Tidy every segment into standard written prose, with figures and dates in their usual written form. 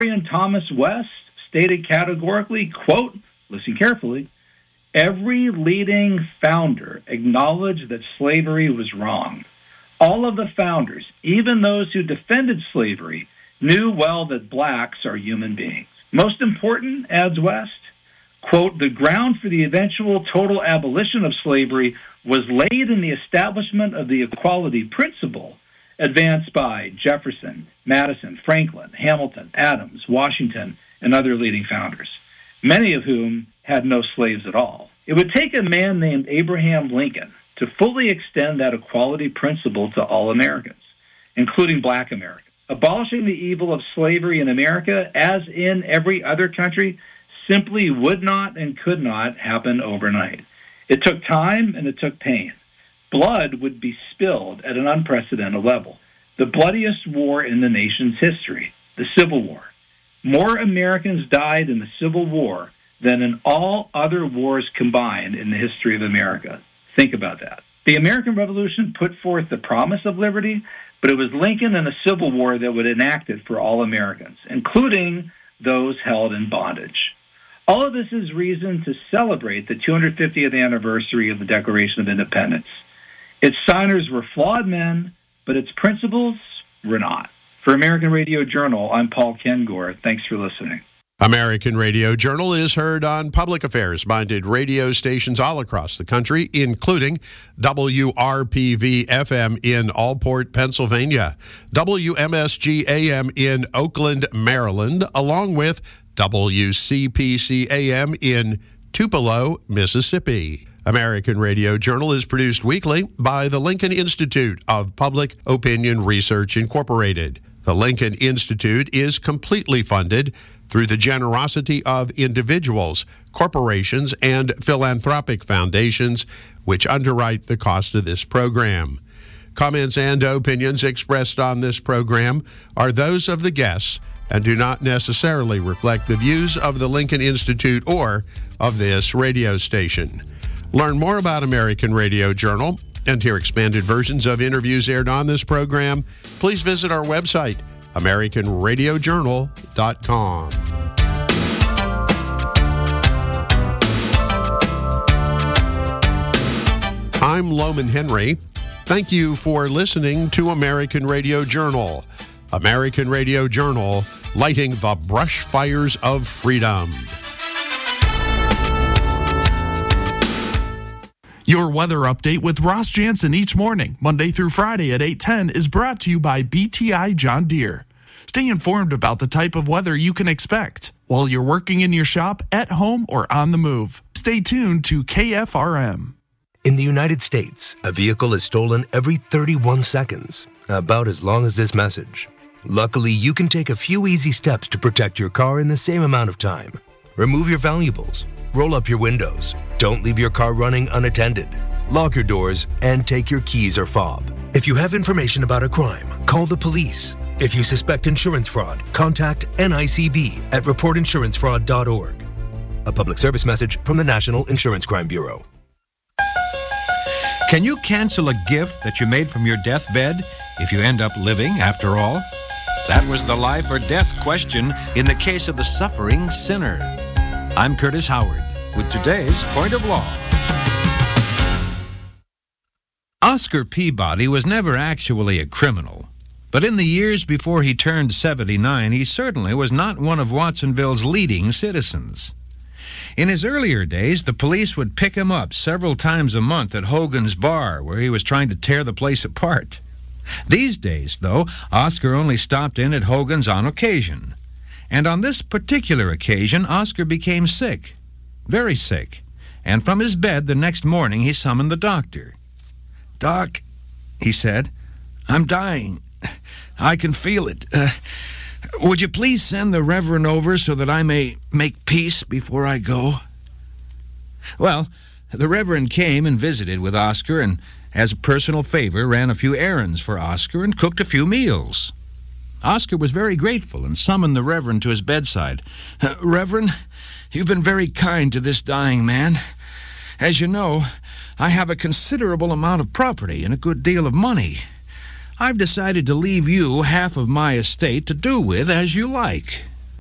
historian Thomas West stated categorically, quote, listen carefully, every leading founder acknowledged that slavery was wrong. All of the founders, even those who defended slavery, knew well that blacks are human beings. Most important, adds West, quote, the ground for the eventual total abolition of slavery was laid in the establishment of the equality principle advanced by Jefferson, Madison, Franklin, Hamilton, Adams, Washington, and other leading founders, many of whom had no slaves at all. It would take a man named Abraham Lincoln to fully extend that equality principle to all Americans, including black Americans. Abolishing the evil of slavery in America, as in every other country, simply would not and could not happen overnight. It took time and it took pain. Blood would be spilled at an unprecedented level. The bloodiest war in the nation's history, the Civil War. More Americans died in the Civil War than in all other wars combined in the history of America. Think about that. The American Revolution put forth the promise of liberty, but it was Lincoln and the Civil War that would enact it for all Americans, including those held in bondage. All of this is reason to celebrate the 250th anniversary of the Declaration of Independence. Its signers were flawed men, but its principles were not. For American Radio Journal, I'm Paul Kengor. Thanks for listening. American Radio Journal is heard on public affairs-minded radio stations all across the country, including WRPV-FM in Allport, Pennsylvania, WMSG-AM in Oakland, Maryland, along with WCPC-AM in Tupelo, Mississippi. American Radio Journal is produced weekly by the Lincoln Institute of Public Opinion Research, Incorporated. The Lincoln Institute is completely funded through the generosity of individuals, corporations, and philanthropic foundations, which underwrite the cost of this program. Comments and opinions expressed on this program are those of the guests and do not necessarily reflect the views of the Lincoln Institute or of this radio station. Learn more about American Radio Journal and hear expanded versions of interviews aired on this program. Please visit our website, AmericanRadioJournal.com. I'm Loman Henry. Thank you for listening to American Radio Journal. American Radio Journal, lighting the brush fires of freedom. Your weather update with Ross Jansen each morning, Monday through Friday at 8:10, is brought to you by BTI John Deere. Stay informed about the type of weather you can expect while you're working in your shop, at home, or on the move. Stay tuned to KFRM. In the United States, a vehicle is stolen every 31 seconds, about as long as this message. Luckily, you can take a few easy steps to protect your car in the same amount of time. Remove your valuables. Roll up your windows. Don't leave your car running unattended. Lock your doors and take your keys or fob. If you have information about a crime, call the police. If you suspect insurance fraud, contact NICB at reportinsurancefraud.org. A public service message from the National Insurance Crime Bureau. Can you cancel a gift that you made from your deathbed if you end up living after all? That was the life or death question in the case of the suffering sinner. I'm Curtis Howard with today's Point of Law. Oscar Peabody was never actually a criminal, but in the years before he turned 79, he certainly was not one of Watsonville's leading citizens. In his earlier days, the police would pick him up several times a month at Hogan's Bar, where he was trying to tear the place apart. These days, though, Oscar only stopped in at Hogan's on occasion. And on this particular occasion, Oscar became sick, very sick, and from his bed the next morning he summoned the doctor. "Doc," he said, "I'm dying. I can feel it. Would you please send the Reverend over so that I may make peace before I go?" Well, the Reverend came and visited with Oscar and, as a personal favor, ran a few errands for Oscar and cooked a few meals. Oscar was very grateful and summoned the Reverend to his bedside. "Reverend, you've been very kind to this dying man. As you know, I have a considerable amount of property and a good deal of money. I've decided to leave you half of my estate to do with as you like.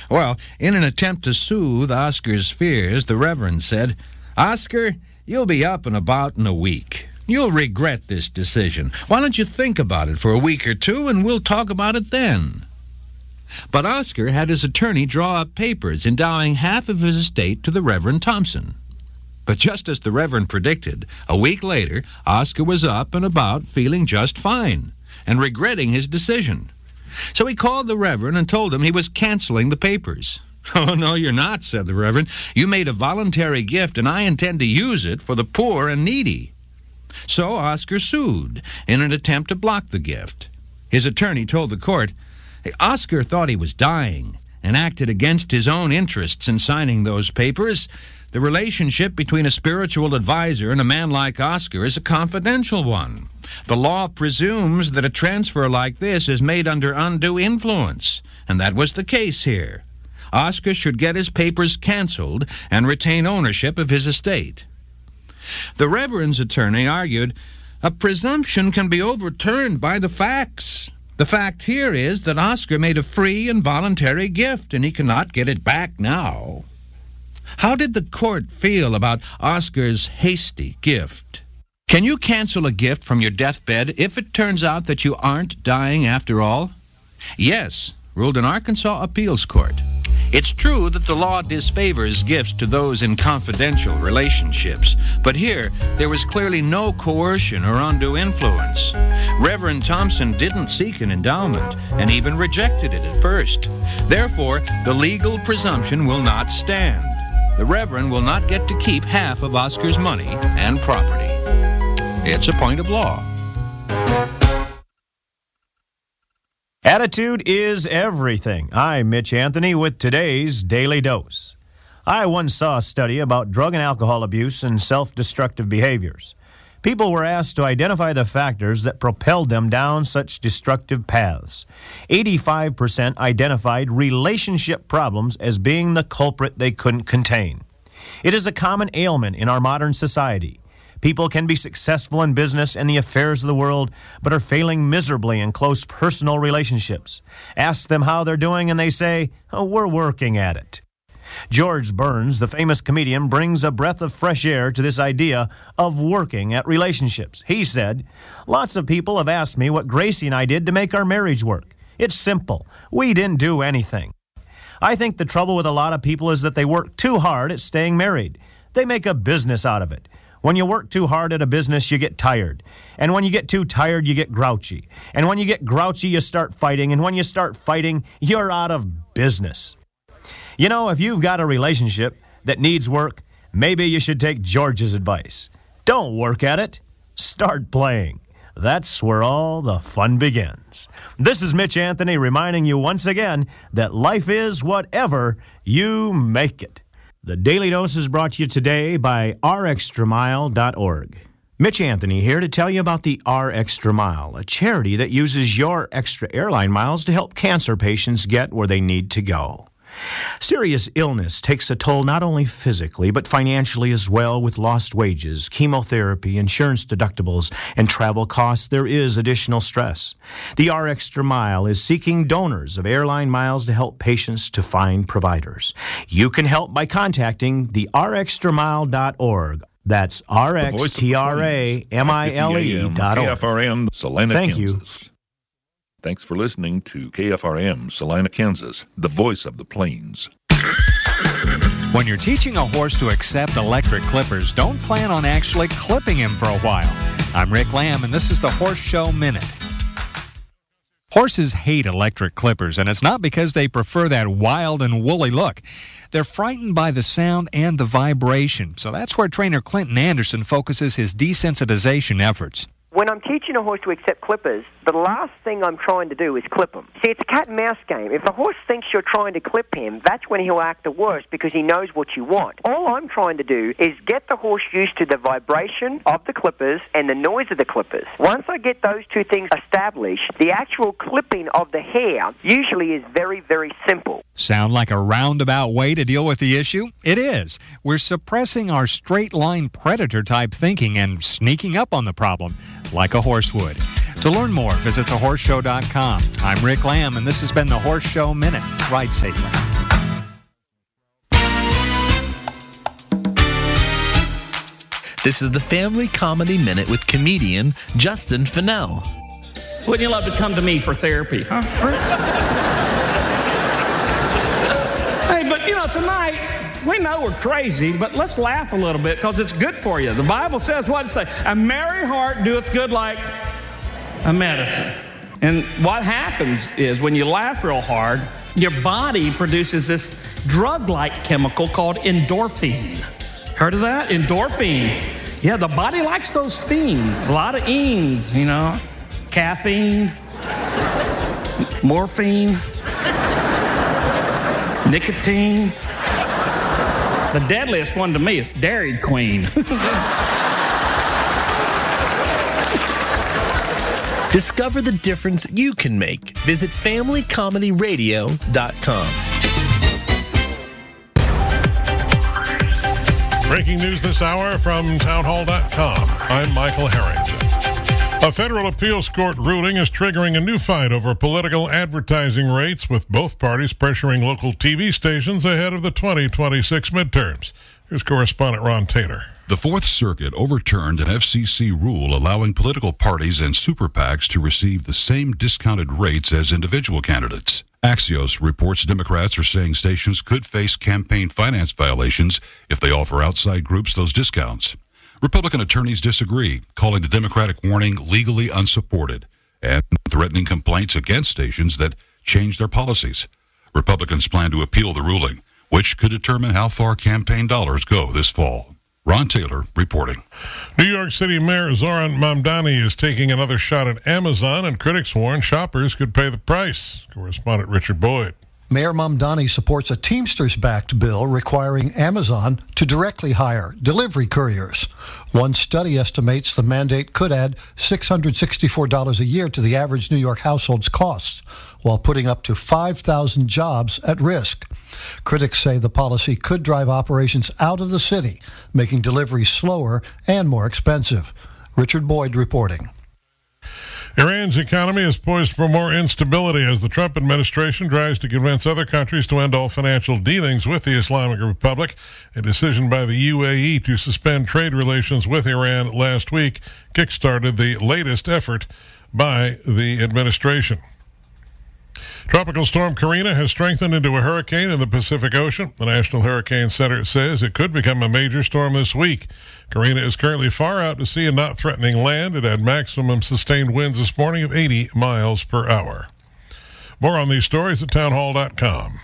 Well, in an attempt to soothe Oscar's fears, the Reverend said, "Oscar, you'll be up and about in a week. You'll regret this decision. Why don't you think about it for a week or two, and we'll talk about it then?" But Oscar had his attorney draw up papers endowing half of his estate to the Reverend Thompson. But just as the Reverend predicted, a week later, Oscar was up and about feeling just fine and regretting his decision. So he called the Reverend and told him he was canceling the papers. "Oh, no, you're not," said the Reverend. "You made a voluntary gift, and I intend to use it for the poor and needy." So Oscar sued in an attempt to block the gift. His attorney told the court, Oscar thought he was dying and acted against his own interests in signing those papers. The relationship between a spiritual advisor and a man like Oscar is a confidential one. The law presumes that a transfer like this is made under undue influence, and that was the case here. Oscar should get his papers canceled and retain ownership of his estate. The Reverend's attorney argued, "A presumption can be overturned by the facts. The fact here is that Oscar made a free and voluntary gift, and he cannot get it back now." How did the court feel about Oscar's hasty gift? Can you cancel a gift from your deathbed if it turns out that you aren't dying after all? Yes, ruled an Arkansas appeals court. It's true that the law disfavors gifts to those in confidential relationships, but here there was clearly no coercion or undue influence. Reverend Thompson didn't seek an endowment and even rejected it at first. Therefore, the legal presumption will not stand. The Reverend will not get to keep half of Oscar's money and property. It's a point of law. Attitude is everything. I'm Mitch Anthony with today's Daily Dose. I once saw a study about drug and alcohol abuse and self-destructive behaviors. People were asked to identify the factors that propelled them down such destructive paths. 85% identified relationship problems as being the culprit they couldn't contain. It is a common ailment in our modern society. People can be successful in business and the affairs of the world, but are failing miserably in close personal relationships. Ask them how they're doing, and they say, "Oh, we're working at it." George Burns, the famous comedian, brings a breath of fresh air to this idea of working at relationships. He said, "Lots of people have asked me what Gracie and I did to make our marriage work. It's simple. We didn't do anything." I think the trouble with a lot of people is that they work too hard at staying married. They make a business out of it. When you work too hard at a business, you get tired. And when you get too tired, you get grouchy. And when you get grouchy, you start fighting. And when you start fighting, you're out of business. You know, if you've got a relationship that needs work, maybe you should take George's advice. Don't work at it. Start playing. That's where all the fun begins. This is Mitch Anthony reminding you once again that life is whatever you make it. The Daily Dose is brought to you today by rextramile.org. Mitch Anthony here to tell you about the R Extra Mile, a charity that uses your extra airline miles to help cancer patients get where they need to go. Serious illness takes a toll not only physically, but financially as well. With lost wages, chemotherapy, insurance deductibles, and travel costs, there is additional stress. The R Extra Mile is seeking donors of airline miles to help patients to find providers. You can help by contacting the rxtramile.org. That's rxtramile.org. KFRM, Salina, Thank Kansas. you. Thanks for listening to KFRM, Salina, Kansas, the voice of the plains. When you're teaching a horse to accept electric clippers, don't plan on actually clipping him for a while. I'm Rick Lamb, and this is the Horse Show Minute. Horses hate electric clippers, and it's not because they prefer that wild and woolly look. They're frightened by the sound and the vibration, so that's where trainer Clinton Anderson focuses his desensitization efforts. When I'm teaching a horse to accept clippers, the last thing I'm trying to do is clip him. See, it's a cat and mouse game. If the horse thinks you're trying to clip him, that's when he'll act the worst because he knows what you want. All I'm trying to do is get the horse used to the vibration of the clippers and the noise of the clippers. Once I get those two things established, the actual clipping of the hair usually is very, very simple. Sound like a roundabout way to deal with the issue? It is. We're suppressing our straight-line predator-type thinking and sneaking up on the problem like a horse would. To learn more, visit thehorseshow.com. I'm Rick Lamb, and this has been the Horse Show Minute. Ride safely. This is the Family Comedy Minute with comedian Justin Fennell. Wouldn't you love to come to me for therapy, huh? Hey, but tonight, we know we're crazy, but let's laugh a little bit because it's good for you. The Bible says what it says, a merry heart doeth good like a medicine. And what happens is when you laugh real hard, your body produces this drug-like chemical called endorphin. Heard of that? Endorphin. Yeah, the body likes those fiends. A lot of eens, Caffeine, morphine, nicotine. The deadliest one to me is Dairy Queen. Discover the difference you can make. Visit FamilyComedyRadio.com. Breaking news this hour from townhall.com. I'm Michael Harrington. A federal appeals court ruling is triggering a new fight over political advertising rates, with both parties pressuring local TV stations ahead of the 2026 midterms. Here's correspondent Ron Taylor. The Fourth Circuit overturned an FCC rule allowing political parties and super PACs to receive the same discounted rates as individual candidates. Axios reports Democrats are saying stations could face campaign finance violations if they offer outside groups those discounts. Republican attorneys disagree, calling the Democratic warning legally unsupported and threatening complaints against stations that change their policies. Republicans plan to appeal the ruling, which could determine how far campaign dollars go this fall. Ron Taylor reporting. New York City Mayor Zoran Mamdani is taking another shot at Amazon, and critics warn shoppers could pay the price. Correspondent Richard Boyd. Mayor Mamdani supports a Teamsters-backed bill requiring Amazon to directly hire delivery couriers. One study estimates the mandate could add $664 a year to the average New York household's costs, while putting up to 5,000 jobs at risk. Critics say the policy could drive operations out of the city, making deliveries slower and more expensive. Richard Boyd reporting. Iran's economy is poised for more instability as the Trump administration tries to convince other countries to end all financial dealings with the Islamic Republic. A decision by the UAE to suspend trade relations with Iran last week kickstarted the latest effort by the administration. Tropical storm Karina has strengthened into a hurricane in the Pacific Ocean. The National Hurricane Center says it could become a major storm this week. Karina is currently far out to sea and not threatening land. It had maximum sustained winds this morning of 80 miles per hour. More on these stories at townhall.com.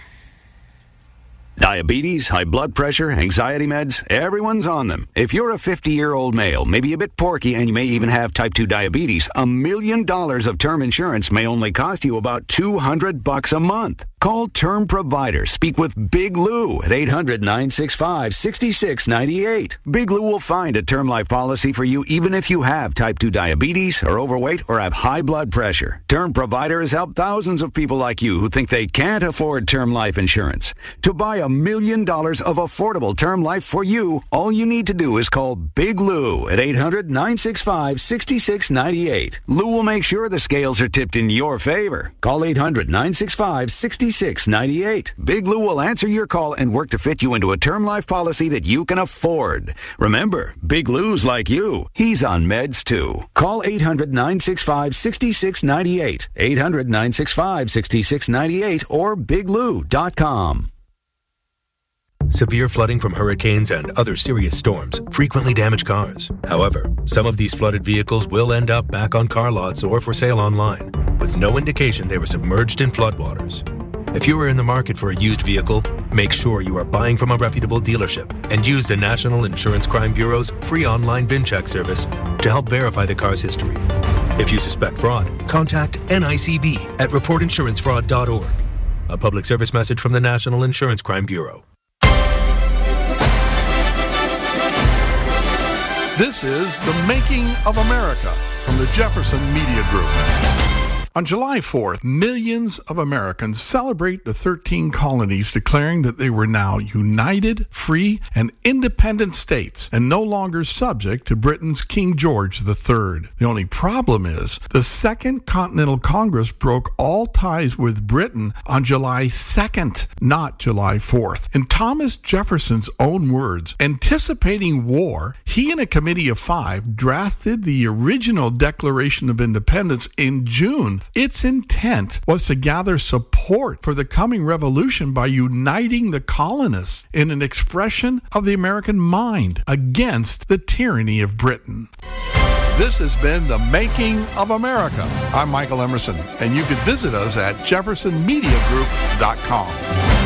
Diabetes, high blood pressure, anxiety meds, everyone's on them. If you're a 50-year-old male, maybe a bit porky, and you may even have type 2 diabetes, $1 million of term insurance may only cost you about $200 a month. Call Term Provider. Speak with Big Lou at 800-965-6698. Big Lou will find a term life policy for you even if you have type 2 diabetes, are overweight, or have high blood pressure. Term Provider has helped thousands of people like you who think they can't afford term life insurance. To buy $1 million of affordable term life for you, all you need to do is call Big Lou at 800-965-6698. Lou will make sure the scales are tipped in your favor. Call 800-965-6698. Big Lou will answer your call and work to fit you into a term life policy that you can afford. Remember, Big Lou's like you. He's on meds too. Call 800-965-6698. 800-965-6698 or biglou.com. Severe flooding from hurricanes and other serious storms frequently damage cars. However, some of these flooded vehicles will end up back on car lots or for sale online, with no indication they were submerged in floodwaters. If you are in the market for a used vehicle, make sure you are buying from a reputable dealership and use the National Insurance Crime Bureau's free online VIN check service to help verify the car's history. If you suspect fraud, contact NICB at reportinsurancefraud.org. A public service message from the National Insurance Crime Bureau. This is The Making of America from the Jefferson Media Group. On July 4th, millions of Americans celebrate the 13 colonies declaring that they were now united, free, and independent states and no longer subject to Britain's King George III. The only problem is the Second Continental Congress broke all ties with Britain on July 2nd, not July 4th. In Thomas Jefferson's own words, anticipating war, he and a committee of 5 drafted the original Declaration of Independence in June. Its intent was to gather support for the coming revolution by uniting the colonists in an expression of the American mind against the tyranny of Britain. This has been The Making of America. I'm Michael Emerson, and you can visit us at jeffersonmediagroup.com.